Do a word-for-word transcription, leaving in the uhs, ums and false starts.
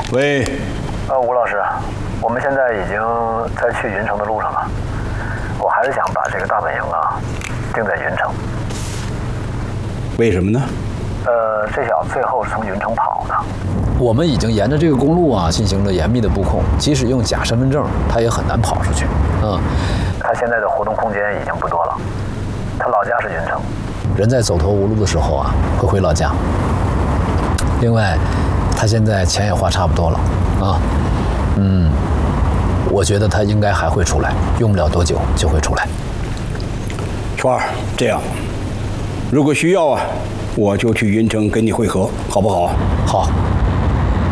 喂， 呃，吴老师，我们现在已经在去云城的路上了。我还是想把这个大本营啊定在云城。 为什么呢？ 呃，这小子最后是从云城跑的。 我们已经沿着这个公路啊进行了严密的布控，即使用假身份证，他也很难跑出去。嗯， 他现在的活动空间已经不多了。他老家是云城。 人在走投无路的时候啊，会回老家。另外，他现在钱也花差不多了啊，嗯，我觉得他应该还会出来，用不了多久就会出来。 川儿，这样，如果需要啊，我就去云城跟你会合，好不好？ 好。